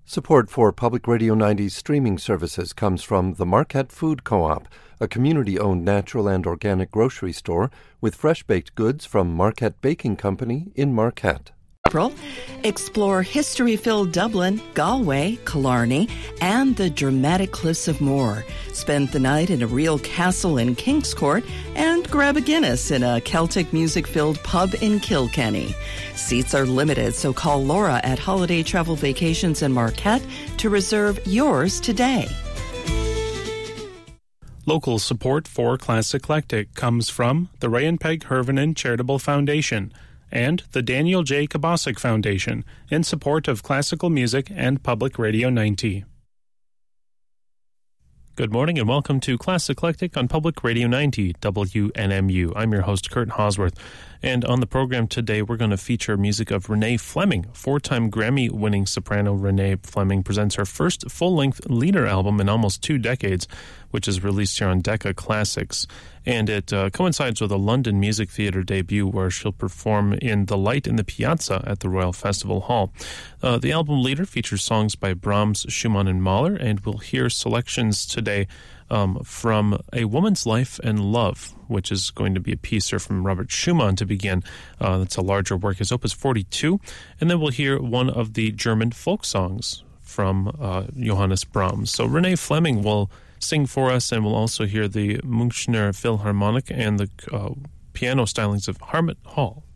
Support for Public Radio 90's streaming services comes from the Marquette Food Co-op, a community-owned natural and organic grocery store with fresh-baked goods from Marquette Baking Company in Marquette. April, explore history-filled Dublin, Galway, Killarney, and the dramatic cliffs of Moher. Spend the night in a real castle in Kingscourt and grab a Guinness in a Celtic music-filled pub in Kilkenny. Seats are limited, so call Laura at Holiday Travel Vacations in Marquette to reserve yours today. Local support for Classic Eclectic comes from the Ray and Peg Hervinen Charitable Foundation and the Daniel J. Kabasic Foundation in support of classical music and Public Radio 90. Good morning and welcome to Classic Eclectic on Public Radio 90, WNMU. I'm your host, Kurt Hosworth, and on the program today we're going to feature music of Renee Fleming. Four-time Grammy-winning soprano Renee Fleming presents her first full-length leader album in almost 2 decades, which is released here on Decca Classics. And it coincides with a London Music Theatre debut where she'll perform in The Light in the Piazza at the Royal Festival Hall. The album Leader features songs by Brahms, Schumann, and Mahler, and we'll hear selections today from A Woman's Life and Love, which is going to be a piece here from Robert Schumann to begin. That's a larger work, his Opus 42. And then we'll hear one of the German folk songs from Johannes Brahms. So Renee Fleming will sing for us, and we'll also hear the Münchner Philharmonic and the piano stylings of Harmut Hall.